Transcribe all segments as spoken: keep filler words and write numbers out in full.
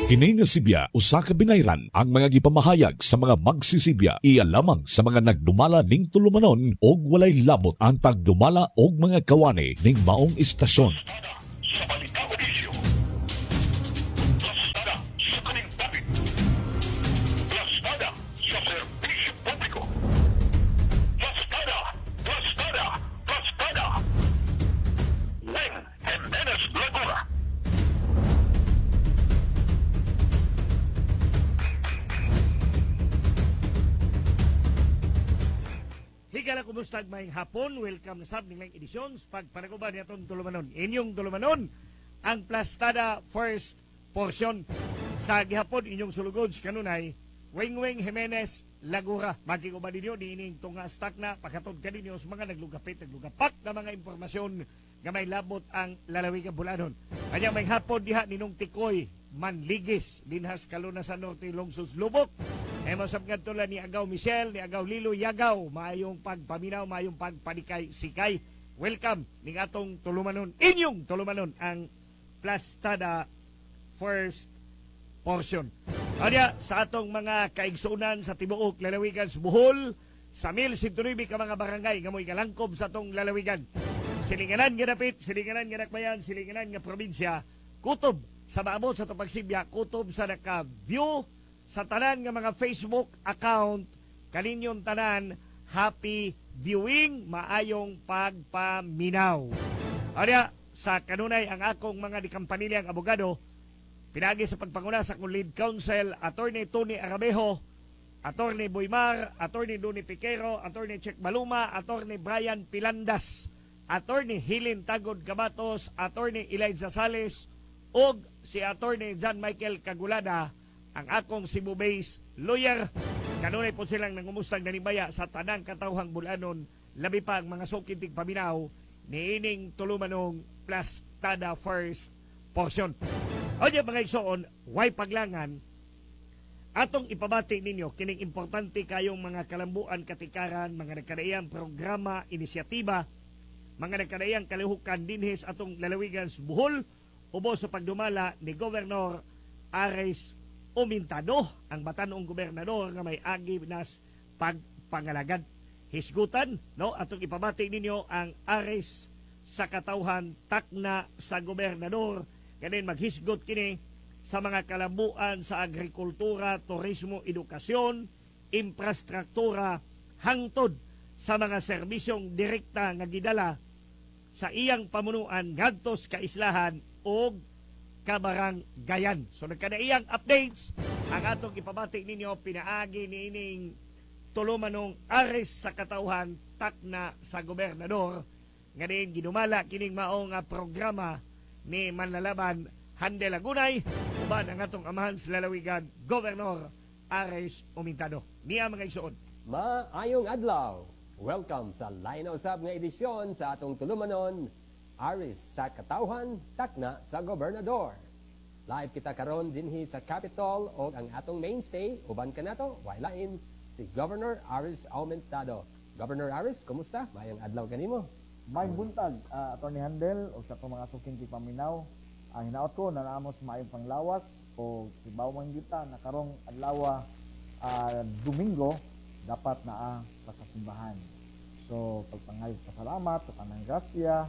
Kini nga Sibya usa ka binayran ang mga gipamahayag sa mga magsisibya iya lamang sa mga nagdumala ning tulumanon og walay labot ang pagdumala og mga kawani ning maong istasyon. Sa balitang isyu, plastada sa kalingdapit, plastada sa serbisyo publiko, plastada, plastada, plastada, Weng Jimenez Laguna. Higala kumustag may hapon, welcome sa ning editions pagpanaguban niyaton tulumanon. Inyong tulumanon ang plastada first portion sa gihapon inyong sulugod kanunay Weng Weng Jimenez Lagura. Makikuban ninyo di ining tunga stock na pagkatod kaninyo sa mga naglugapit naglugapak na mga impormasyon nga may labot ang lalawigan Bulanon. Kanya may hapon diha ninong Tikoy Manligis dinhas Kaluna sa Norte Longsos Lubok. E masab nga tula ni Agaw Michelle, ni Agaw Lilo Yagaw, maayong pagpaminaw, maayong pagpanikay sikay. Welcome ning atong tulumanon, inyong tulumanon ang plastada first portion. Kanya sa atong mga kaigsunan sa tibuok lalawigan sa Bohol, sa mil sintunubi ka mga barangay nga mo'y kalangkob sa atong lalawigan. Silinganan nga dapit, silinganan nga nakbayan, silinganan nga probinsya, kutob sa maabot sa itong pagsibya, kutob sa naka-view sa tanan nga mga Facebook account, kaninyong tanan, happy viewing, maayong pagpaminaw. Arya, sa kanunay ang akong mga dikampanilyang abogado, pinagi sa pagpanguna sa akong lead counsel, Attorney Tony Arabejo, Attorney Boymar, Attorney Doni Piquero, Attorney Check Baluma, Attorney Brian Pilandas, Attorney Hilin Tagod Gabatos, Attorney Elijah Sales, og si Attorney John Michael Kagulada, ang akong Cebu Base lawyer. Kanunay po silang nangumustang nanibaya sa tanang katawhang Bulanon, labi pa ang mga sukintig paminaw ni ining tulumanong plastada first portion. O diya mga igsoon, way paglangan, atong ipabati ninyo kining importante kayong mga kalambuan, katikaran, mga nagkadaiyang programa, inisyatiba, mga nagkadaiyang kalihukan dinhis atong lalawigan sa Bohol, ubos sa pagdumala ni Governor Ares Umintado, ang batanong gobernador nga may agi nas pagpangalagad. Hisgutan, no? Atong ipabati ninyo ang Ares sa katawhan takna sa gobernador. Kanin maghisgot kini sa mga kalambuan sa agrikultura, turismo, edukasyon, infrastruktura, hangtod sa mga serbisyong direkta nga gidala sa iyang pamunuan ngadtos kaislahan o kabaranggayan. So nagkadaiyang updates ang atong ipabati ninyo pinaagi ni ining tulumanong Ares sa katawhan takna sa gobernador nga din ginumala kining mao nga programa ni manlalaban Hande Lagunay uban ang atong amahan sa lalawigan Governor Ares Umintado. Niya mga igsoon. Maayong adlaw. Welcome sa Line Usab nga edisyon sa atong tulumanon Ares sa katawhan takna sa gobernador. Live kita karon dinhi sa Capitol o ang atong mainstay uban kanato wailain si Governor Ares Aumentado. Governor Ares, kumusta? Mayang adlaw kanimo. May buntag, uh, Atty. Handel o sa mga suking paminaw. Ang uh, hinaot ko na naamos maayong panglawas o sibaw man kita na karong adlaw uh, Domingo dapat naa pa sa simbahan. So pagpangayog pasalamat sa kanang grasya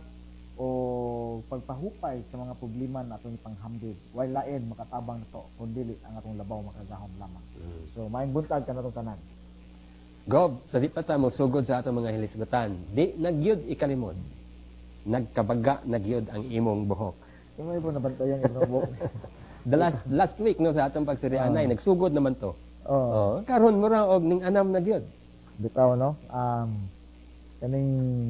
o pagpahupay sa mga problema na atong ipanghambid. While lain makatabang na to kung dili ang atong labaw makagahom lamang. Mm. So maayong buntag kanatong tanan. Gob, sa di pa ta mo sugod sa atong mga hilisgutan, di nagyud ikalimod. Nagkabaga nagyud ang imong buhok. Yung may po nabantayan yung buhok. The last last week no sa atong pagsirianay, uh, nagsugod naman to. Oh. Oh, karon mo ra og ning anam nagyud. Bitaw no. Um kaning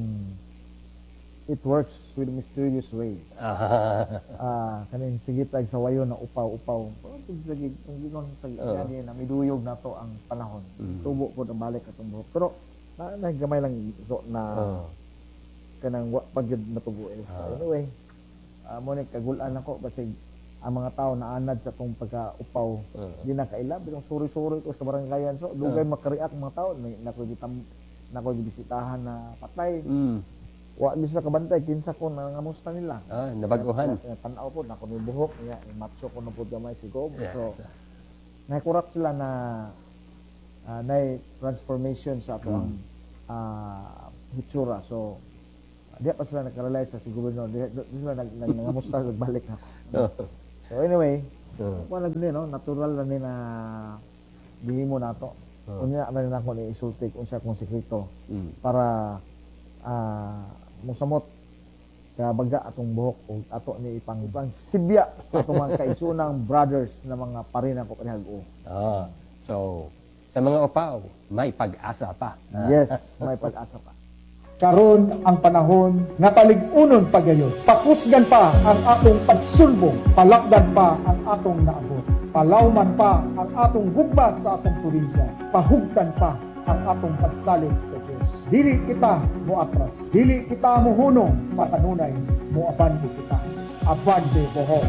it works with a mysterious way. Ah, uh, kaning sige tag sa wayo na upaw-upaw. Sige, kung gigon sa gani na miduyog na to ang panahon. Mm. Tubo po ang balik atong buhok. Pero na, na gamay lang so na uh. kanang pagyud matubo eh. Uh. Anyway, uh, mo ni kagulan nako basig ang mga tao na anad sa tong pagka-upaw. Uh. Di na kailab bitong suri-suri ko sa barangayan. So dugay uh. makareact mga tao na nako gitam nako gibisitahan na patay. Mm. wa di sila kabantay kinsa ko nangamusta nila. Ah, nabaguhan. Kaya, kaya, tanaw po na ko ni buhok niya, imatso ko na po gamay si Gob. Yeah. So nakurat sila na uh, na transformation sa ato ang uh, hitsura. So di pa sila nakarealize sa si gobernador, di, di sila nag, nag, nangamusta nagbalik na. So anyway, Uh. kung nagni no, natural na ni na gihimo nato. Uh. Unya na nako ni isulti unsa kong sekreto Mm. para ah mosamot ka baga atong buhok ug ato ni ipang ibang sibya sa atong mga kaigsoonang brothers na mga parina ko kanihag-o. Ah, so, sa mga opaw, may pag-asa pa. Ah. Yes, may pag-asa pa. Karon ang panahon nga palig-unon pagayon. Pakusgan pa ang atong pagsulbong, palakdan pa ang atong naabot. Palawman pa ang atong gugma sa atong probinsya. Pahugtan pa ang atong pagsalig sa Diyos. Dili kita moatras, dili kita mohunong sa kanunay, moabante kita. Abante bohong.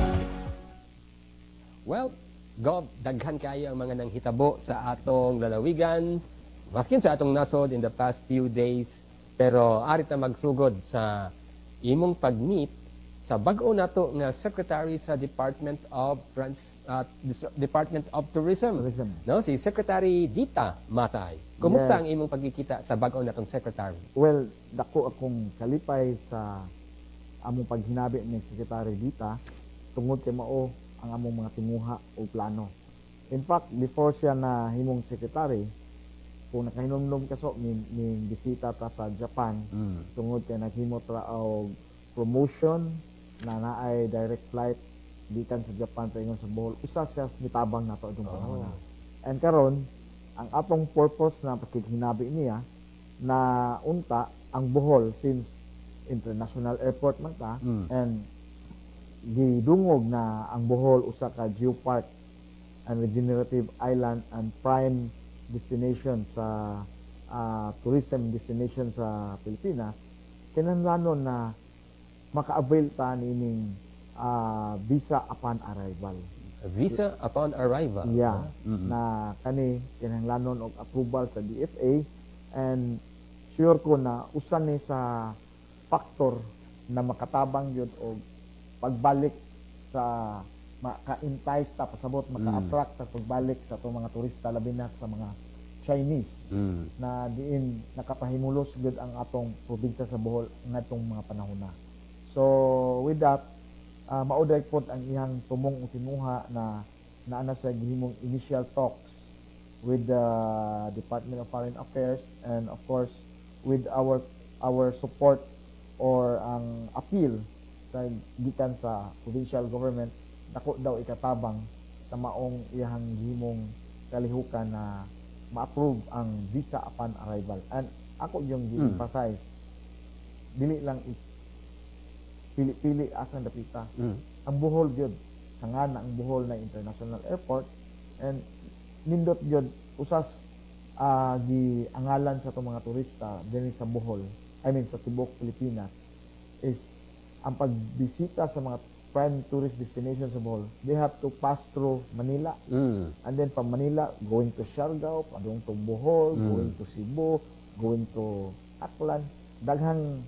Well, Gob, daghan kayo ang mga nanghitabo sa atong lalawigan, maskin sa atong nasod in the past few days, pero arit na magsugod sa imong pag-meet sa bag-o nato nga Secretary sa Department of Trans uh, Department of Tourism. Tourism. No, si Secretary Dita Matay. Kumusta Yes. ang imong pagkikita sa bag-o natong Secretary? Well, dako akong kalipay sa among paghinabi ni Secretary Dita tungod kay mao ang among mga tinguha o plano. In fact, before siya na himong secretary, kung nakahinomdom kaso ni, ni bisita ta sa Japan, Mm. tungod kay naghimo tra og promotion na naay direct flight gikan sa Japan paingon sa Bohol. Usa siya mitabang nato atong panahon. Oh. And karon ang atong purpose na pakighinabi niya na unta ang Bohol since international airport man ta Mm. and gidungog na ang Bohol usa ka geopark and regenerative island and prime destination sa uh, tourism destination sa Pilipinas, kinahanglanon na maka-avail ta nining uh, visa upon arrival. Visa upon arrival. Yeah, Mm-mm. na kani kinahanglanon og approval sa D F A and sure ko na usa ni sa factor na makatabang yun og pagbalik sa maka-entice ta pasabot maka-attract ta pagbalik sa atong mga turista labi na sa mga Chinese Mm. na diin nakapahimulos gud ang atong probinsya sa Bohol ngadtong mga panahon na. So with that, uh, mauday pod ang iyang tumong utinuha na naana sa gihimong initial talks with the Department of Foreign Affairs and of course with our our support or ang appeal sa gikan sa provincial government dako daw ikatabang sa maong iyang gihimong kalihukan na ma-approve ang visa upon arrival. And ako yung gi-emphasize, dili lang i- pili-pili asang dapita. Mm. Ang Bohol gyud sa ngana ang Bohol na international airport and nindot gyud usas ah, giangalan sa itong mga turista dinhi sa Bohol, I mean sa tibuok Pilipinas, is ang pagbisita sa mga prime tourist destinations sa Bohol, they have to pass through Manila. Mm. And then from Manila, going to Siargao, padung to Bohol, Mm. going to Cebu, going to Aklan. Daghang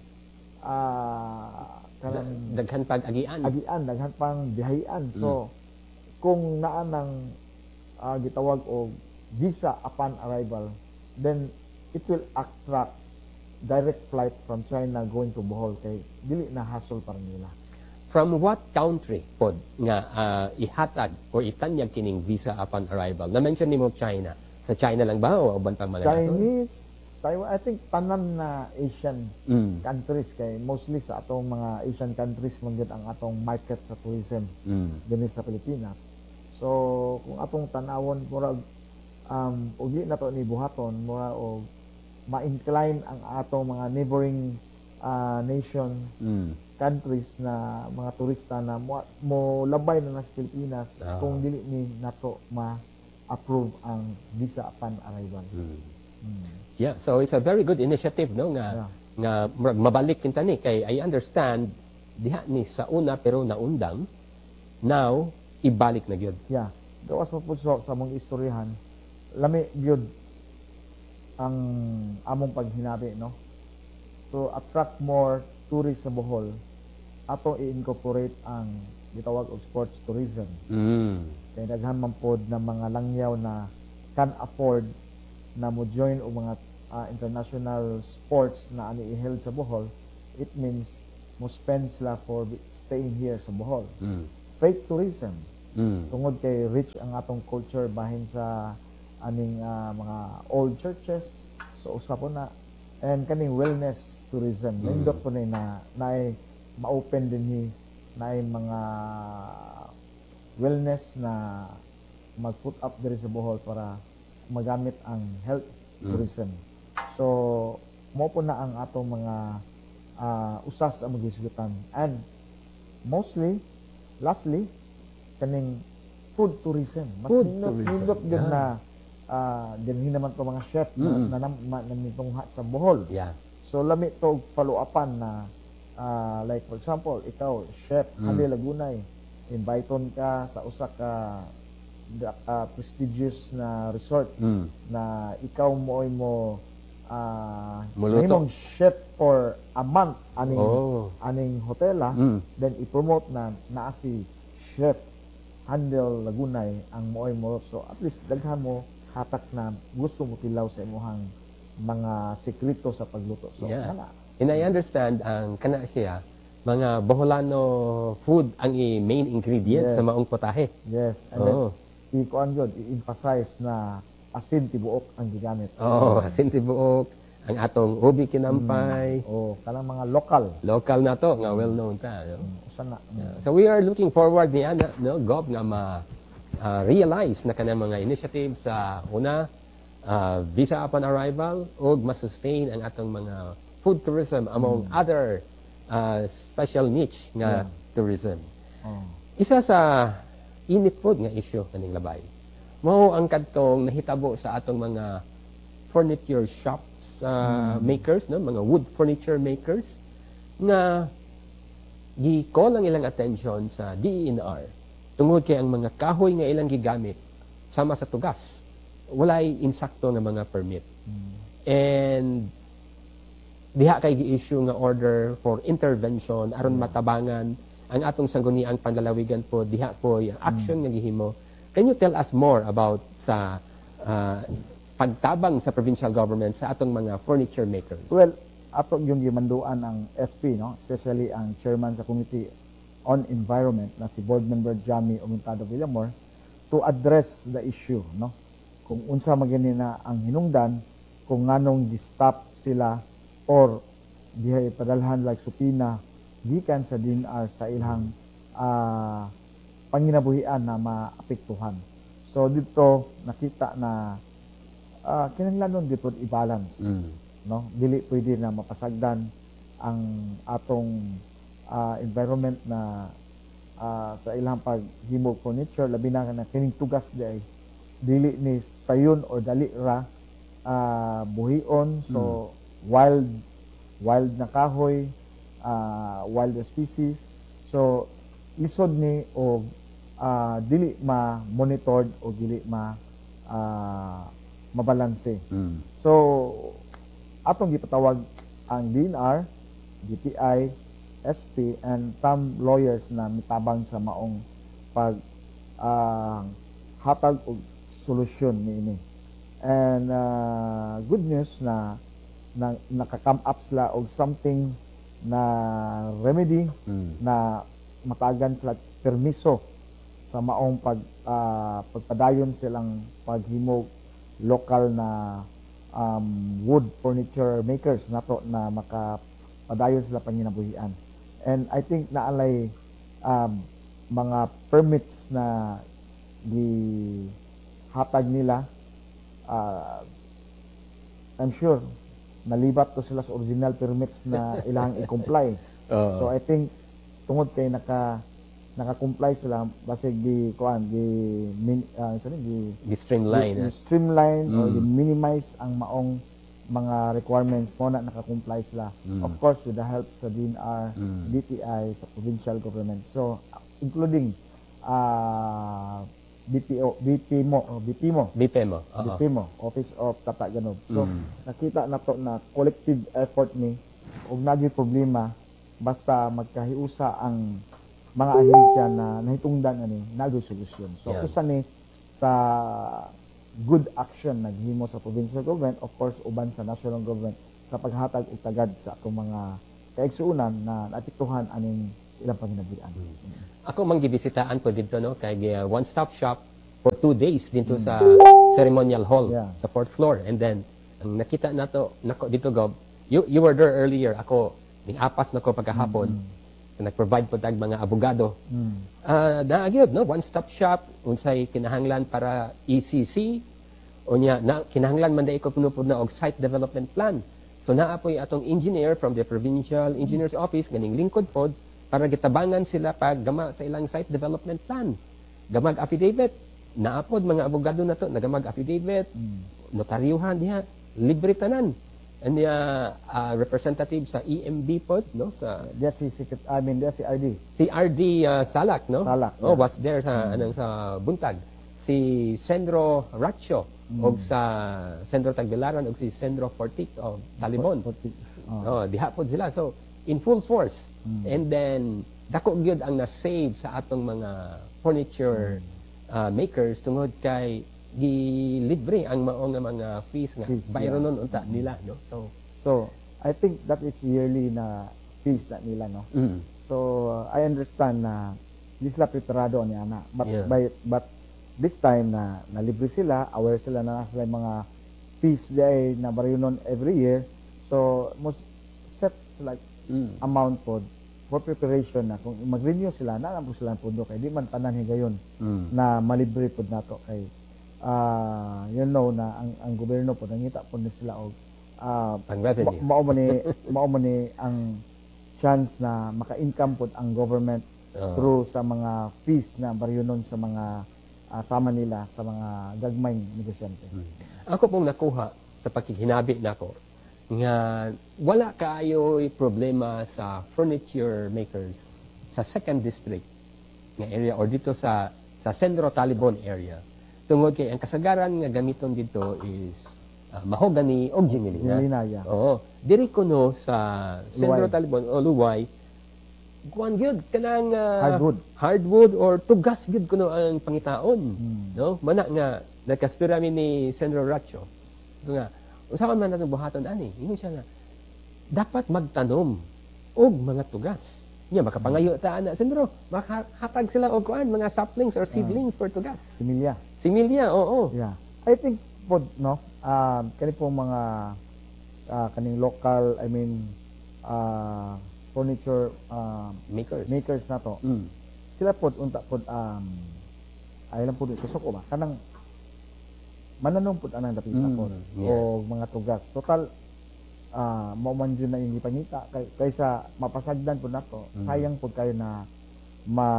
ah kanang Da- Daghan pag-agian. agian, daghan pang bihayan. So, kung naa ng ah, gitawag o visa upon arrival, then it will attract direct flight from China going to Bohol kay dili na hassle para nila. From what country pod nga ah, ihatag o itanyag kining visa upon arrival? Na-mention nimo China. Sa China lang ba o uban pang mga nasod? Chinese, Taiwan, I think tanan na Asian Mm. countries kay mostly sa atong mga Asian countries man gyud ang atong market sa tourism Mm. dinhi sa Pilipinas. So kung atong tanawon murag um ug di na to ni buhaton mura og ma-incline ang atong mga neighboring ah, nation Mm. countries na mga turista na mo, mo labay na sa Pilipinas Ah. kung dili ni nato ma-approve ang visa upon arrival. Mm. Hmm. Yeah, so it's a very good initiative no nga Yeah. nga murag mabalik kinta ni kay I understand diha ni sa una pero naundang now ibalik na gyud. Yeah. Gawas mo po sa, sa mong istoryahan, lami gyud ang among paghinabi, no? to attract more tourists sa Bohol, ato i-incorporate ang gitawag og sports tourism. Mm. Kay daghan man pod na mga langyaw na can afford na mo join og mga ah, international sports na ani i-held sa Bohol. It means mo spend sila for staying here sa Bohol. Mm. Fake tourism. Mm. Tungod kay rich ang atong culture bahin sa aning ah, mga old churches. So usa po na and kaning wellness tourism. Mm. Nindot po na na naay ma-open din ni naay mga wellness na mag-put up diri sa Bohol para magamit ang health Mm. tourism. So mo po na ang atong mga ah, usas ang magisgutan. And mostly lastly kaning food tourism. Mas Food nindot, tourism, nindot din yeah. na ah, dinhi naman to mga chef Mm-mm. na na, na, na nanitungha sa Bohol. Yeah. So lami to follow-upan na ah, like for example, ikaw chef Mm. Hali Lagunay, inviteon ka sa usa ka da- ah, prestigious na resort Mm. na ikaw mooy mo ah Muluto. mahimong chef for a month aning Oh. aning hotela, Mm. then i-promote na naa si chef Handel Lagunay ang mooy mo. So at least daghan mo hatak na gusto mo tilaw sa imuhang mga sekreto sa pagluto. So Yeah. kana. And I understand ang kana siya mga Boholano food ang i- main ingredient Yes. sa maong potahe. Yes. And Oo. then i-kuan gyud i-emphasize na asin tibuok ang gigamit. Oh, asin tibuok, ang atong ubi kinampay, O kanang mga local. local na to nga well known ta, no? Usa na. So we are looking forward niya na no gov nga ma ah, realize na kanang mga initiatives sa una ah, visa upon arrival ug ma-sustain ang atong mga food tourism among other ah, special niche nga tourism. Oh. Isa sa init pod nga issue kaning labay. Mao ang kadtong nahitabo sa atong mga furniture shops uh, makers, no, mga wood furniture makers nga gi-call ang ilang attention sa D E N R tungod kay ang mga kahoy nga ilang gigamit sama sa tugas. Walay insakto nga mga permit. And diha kay gi-issue nga order for intervention aron matabangan ang atong sangguniang panlalawigan po diha po yung action nga gihimo. Can you tell us more about sa uh, pagtabang sa provincial government sa atong mga furniture makers? Well, ato yung gimanduan ang S P, no, especially ang chairman sa Committee on Environment na si Board Member Jamie Aumentado Villamor to address the issue, no. Kung unsa magani na ang hinungdan, kung nganong gi-stop sila or dihay padalhan like supina gikan sa D N R sa ilang ah, panginabuhian na maapektuhan. So dito nakita na uh, kinahanglan dito i-balance, Mm. no? Dili pwede na mapasagdan ang atong ah, environment na ah, sa ilang paghimog furniture labi na na kining tugas di dili ni sayon or dali ra ah, buhion. So wild wild na kahoy, ah, wild species. So lisod ni o ah, dili ma-monitored o dili ma ah, mabalanse. Mm. So atong gipatawag ang D N R, D T I, S P and some lawyers na mitabang sa maong pag ah, hatag og solusyon niini. And ah, good news na, na naka-come up sila og something na remedy Mm. na matagan sila permiso sa maong pag ah, pagpadayon silang paghimog local na um, wood furniture makers nato na makapadayon sila panginabuhian. And I think naalay um, mga permits na gihatag nila, ah, I'm sure nalibat to sila sa original permits na ilang i-comply. Oo. So I think tungod kay naka naka-comply sila basig gi kuan gi min, uh, sorry, gi Gi-streamline. gi- ah. streamline or Mm. gi-minimize ang maong mga requirements mo na naka-comply sila. Mm. Of course with the help sa D N R, Mm. D T I, sa provincial government. So including uh, B P O, B P mo, oh, B P mo, B P M O. B Oo. P mo, Office of Tata Ganod. So Mm. nakita na to na collective effort ni og naging problema basta magkahiusa ang mga ahensya na nahitungdan ani nagay solusyon. So Yeah. usa ni sa good action naghimo sa provincial government, of course uban sa national government sa paghatag og tagad sa atong mga kaigsuonan na naapektuhan aning ilang panginabuhian. Ako mang gibisitaan ko dito no kay uh, one stop shop for two days dito sa ceremonial hall Yeah. sa fourth floor, and then ang nakita nato nako dito Gob, you you were there earlier, ako ning apas nako pagkahapon nag-provide po tag mga abogado. Mm. Ah, naagid no one stop shop unsay kinahanglan para E C C unya na kinahanglan man dai ko punupod na og site development plan. So naapoy atong engineer from the provincial engineer's office ganing lingkod pod para gitabangan sila pag gama sa ilang site development plan. Gamag affidavit, naapod mga abogado na to, nagamag affidavit, notaryuhan diha, libre tanan. And the uh, uh, representative sa E M B pod no sa Dia si Secret, I mean dia si R D. si R D uh, Salak no. Salak, Oh, yeah. was there sa anang sa buntag. Si Sendro Ratio og sa Sendro Tagbilaran og si Sendro Fortic of Talibon. Oh. Oh, diha pod sila. So in full force. And then dako gyud ang na-save sa atong mga furniture uh, makers tungod kay gilibre ang mao nga mga fees nga Fees, bayron nun unta nila no. So So, I think that is yearly na fees na nila, no? mm, So, uh, I understand na di sila preparado ni ana. But, Yeah. by, but this time na nalibre sila, aware sila na nasa yung mga fees day na baryonon every year. So, most set sila mm, amount po for preparation na kung mag-renew sila, na po sila ang pundo kay di man tanan higayon mm, na malibre po nato kay ah you know na ang ang gobyerno po nangita po ni sila og ah ang revenue. ma- mao man ni mao man ni ang chance na maka-income po ang government Ah. through sa mga fees na baryonon sa mga ah, sama nila sa mga gagmayng negosyante. Ako pong nakuha sa pagkihinabi nako nga wala kaayoy problema sa furniture makers sa second district nga area or dito sa sa Sendro Talibon area. Tungod kay ang kasagaran nga gamiton dito is uh, mahogany og jingilina. Jingilina, yeah. Oo. Diri kuno sa Sendro Luway. Talibon o Luway, kuan gyud kanang uh, Hardwood. hardwood or tugas gyud kuno ang pangitaon. Hmm. No? Mana nga nagkastura mi ni Sendro Ratio. Ito nga, usapan man natin buhaton ani. Ingon siya nga dapat magtanom og mga tugas. Nya makapangayo ta ana Sendro, makahatag sila og kuan mga saplings or seedlings for tugas. Similya. Similya, oo. Yeah. I think po no um kani po mga ah, kaning local I mean ah furniture ah, Makers. makers na to. Mm. Sila po unta po um ay lang po dito ko ba kanang mananong po anang dapita Mm, po yes. o mga tugas total ah mao man yun na yung ipangita kay kaysa mapasagdan po nato Mm. sayang po kayo na ma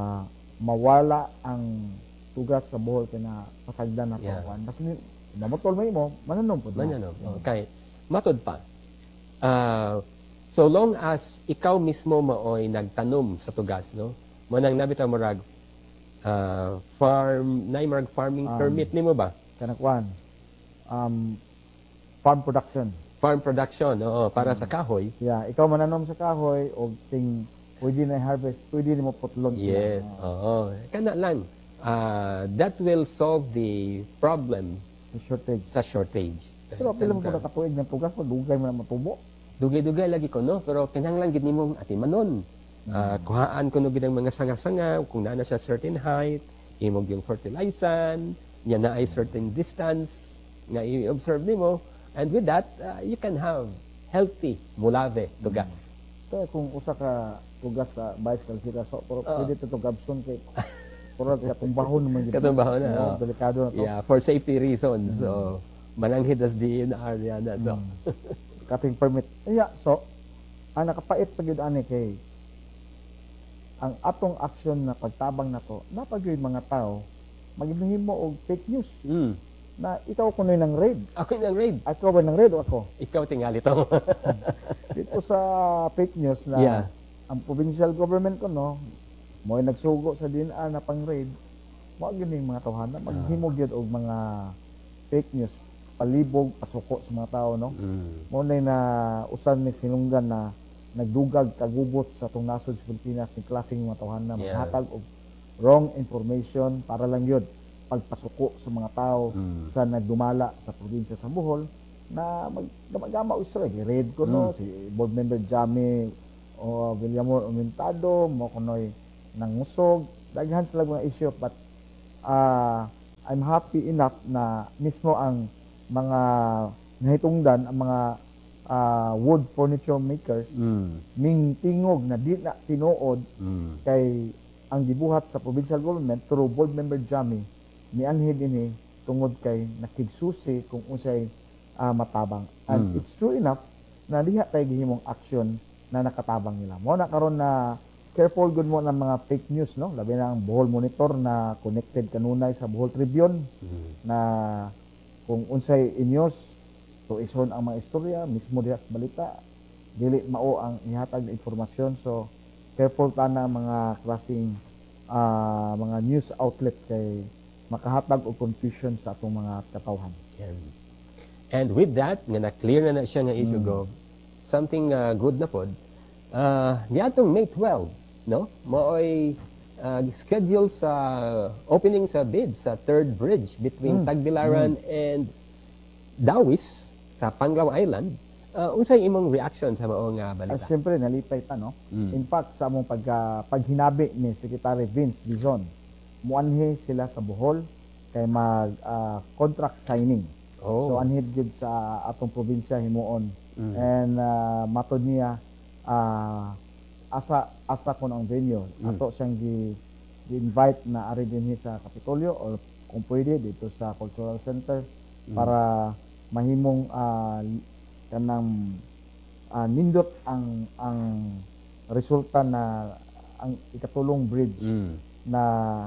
mawala ang tugas sa buhol kay na pasagdan nato Yeah. yeah. Basta ni namutol may mo mananong po Man ano, okay. Matod pa. Ah, so long as ikaw mismo maoy nagtanom sa tugas, no? Mo nang nabitaw mo rag ah, farm, nay marag farming Um, permit nimo ba? kanang kuan um farm production. Farm production, oo, para sa kahoy. Yeah, ikaw mananom sa kahoy o ting pwede na harvest, pwede mo putlon sila. Yes, oo. Kana lang. Ah, that will solve the problem Sa shortage. sa shortage. Pero pila mo po nakatuig ng tugas mo, dugay mo na matubo. Dugay-dugay lagi ko, no? Pero kinahanglan gid nimo atimanon. Ah, kuhaan ko no gid ang mga sanga-sanga kung naa na siya certain height, imog yung fertilizan, nya na ay certain distance nga i-observe nimo, and with that ah, you can have healthy mulave tugas. Kaya kung usa ka tugas sa bicycle sila, so pero Oo. pwede ito gabson kay pero katumbahon naman yun. Katumbahon na, Oo, oo. delikado na to. Yeah, for safety reasons. So mananghid as D N R yan na. So Cutting permit. Yeah, so ang nakapait pag yun ani kay ang atong aksyon na pagtabang na to, napag mga tao maghimo og fake news mm. na ikaw kunoy ng raid. Ako yung raid. Ako ba ng raid o ako? Ikaw tingali to. Dito sa fake news na Yeah. ang provincial government ko no mo nagsugo sa D N R na pang raid mo gyud ning mga tawhana maghimo gyud og mga fake news palibog, pasuko sa mga tao, no? Mm. Mo na usan ni sinunggan na nagdugag kagubot sa atong nasod sa Pilipinas ni klaseng mga tawhan na Yeah. maghatag og wrong information para lang yun pagpasuko sa mga tao Mm. sa nagdumala sa probinsya sa Bohol na magdamagama o Israel. Red ko no, Mm. si board member Jami o Villamor Umentado, mo kunoy nangusog. Daghan sila mga issue but uh, I'm happy enough na mismo ang mga nahitungdan, ang mga uh, wood furniture makers, Mm. ning tingog na di na tinuod Mm. kay ang gibuhat sa provincial government through board member Jami nianhid ini tungod kay nakigsusi kung unsay uh, matabang. And Mm. it's true enough na diha tay gihimong action na nakatabang nila. Mo na karon na careful good mo ng mga fake news, no? Labi na ang Bohol Monitor na connected kanunay sa Bohol Tribune Mm. na kung unsay inyos tuison ang mga istorya mismo diha sa balita dili mao ang ihatag na informasyon. So careful ta na mga klaseng ah, mga news outlet kay makahatag og confusion sa atong mga katawhan. And, and with that, nga na-clear na na siya nga issue Mm. go, something uh, good na pod, uh, di atong May twelve, no? Maoy uh, schedule sa opening sa bid sa third bridge between Mm. Tagbilaran and Dawis sa Panglao Island. Uh, unsay imong reaction sa maong uh, Ah, balita? Siyempre nalipay ta, no? Mm. In fact sa among pag paghinabi ni Secretary Vince Dizon, muanhi sila sa Bohol kay mag ah, contract signing. Oh. So anhid gyud sa atong probinsya himuon. Mm. And uh, matod niya ah, asa asa kon ang venue. Mm. Ato siyang gi, invite na ari dinhi sa Kapitolyo or kung pwede dito sa Cultural Center Mm. para mahimong ah, kanang ah, nindot ang ang resulta na ang ikatulong bridge Mm. na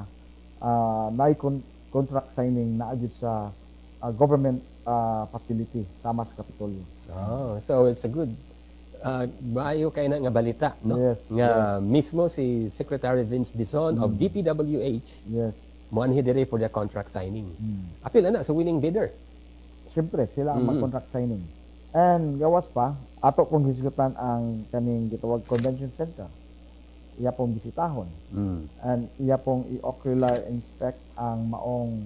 uh, na con- contract signing na agad sa uh, government uh, facility sama sa Kapitolyo. Oh, so it's a good uh, bayo kay na nga balita, no? Yes, Nga yes. mismo si Secretary Vince Dizon of Mm. D P W H Yes. muanhi diri for the contract signing. Mm. Apil na sa winning bidder. Siyempre, sila ang Mm. mag-contract signing. And gawas pa, ato pong hisgutan ang kaning gitawag convention center. Iya pong bisitahon. Mm. And iya pong i-ocular inspect ang maong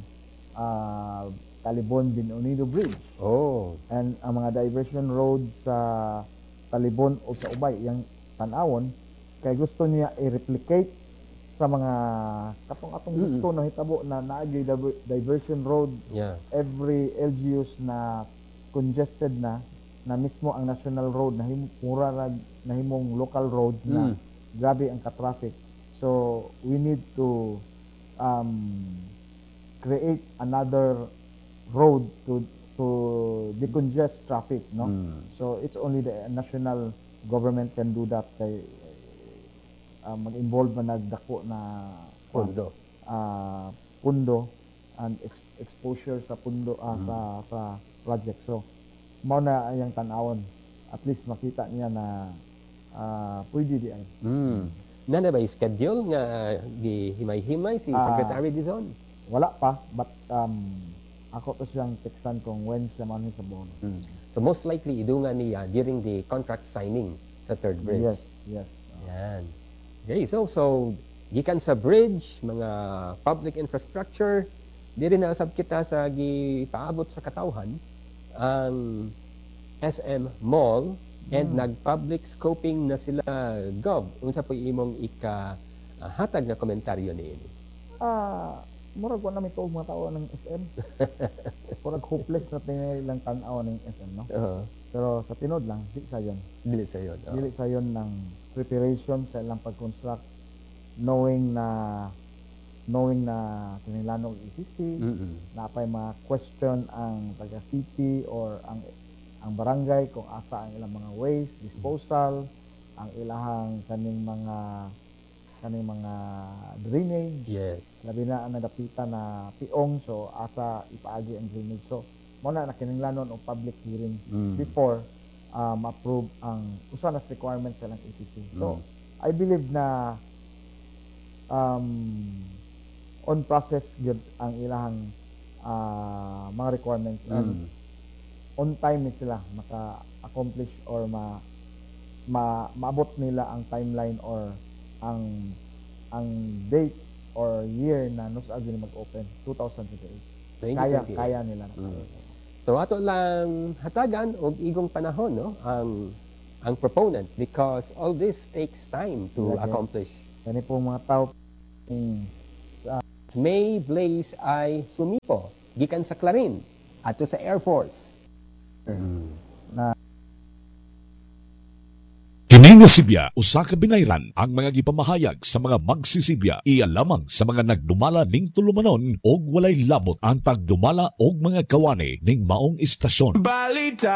uh, Talibon Bin Unido Bridge. Oh. And ang mga diversion road sa Talibon o sa Ubay, yung tanawon, kay gusto niya i-replicate sa mga katong atong Mm. gusto na hitabo na naagay diver- diversion road Yeah. every L G Us na congested na na mismo ang national road na him, mura ra na himong local roads na Mm. grabe ang ka-traffic. So we need to um, create another road to to decongest traffic, no? Mm. So it's only the national government can do that kay uh, mag-involve man nagdako na Pondo. ah, pundo and ex- exposure sa pundo ah, Mm. sa sa project. So mao na yang tan-awon. At least makita niya na ah, pwede di ay. Mm. Na na ba yung schedule nga gihimay-himay si Ah. Secretary Dizon? Wala pa but um, ako to siyang teksan kung when siya man sa Bohol. Mm. So most likely idungan niya during the contract signing sa third bridge. Yes, yes. Yan. Okay, so so gikan sa bridge, mga public infrastructure, diri na usab kita sa gipaabot sa katawhan ang S M Mall and Mm. nag-public scoping na sila Gov. Unsa po imong ika ah, hatag na komentaryo niini? Ah, murag wa na may tuog mga tao ng S M. Murag hopeless na tingay lang tan-aw ng S M, no? Oo. Pero sa tinod lang, di sa yon. Dili sa yon. oo. Dili sa yon ng preparation sa ilang pag-construct knowing na knowing na kinilanog E C C, Mm-mm. na pa'y mga question ang taga-city or ang ang barangay kung asa ang ilang mga waste disposal, ang ilahang kaning mga kaning mga drainage, Yes. labi na ang nadapitan na piong, so asa ipaagi ang drainage. So mo na nakininglanon og public hearing Mm. before uh, ma-approve ang usa nas requirements sa ilang E C C. So Mm. I believe na um, on process gyud ang ilahang ah, mga requirements and Mm. on time ni sila maka-accomplish or ma, ma maabot nila ang timeline or ang ang date or year na nus agi mag-open two thousand twenty-eight. Kaya kaya nila. Mm. So ato lang hatagan og igong panahon no ang ang proponent because all this takes time to Okay. accomplish. Kani po mga tao mm, sa May Blaze ay sumipo gikan sa Clarin ato sa Air Force. na Kini nga Sibya, usa ka binayran ang mga gipamahayag sa mga magsisibya. Iya lamang sa mga nagdumala ning tulumanon og walay labot ang tagdumala og mga kawani ning maong istasyon.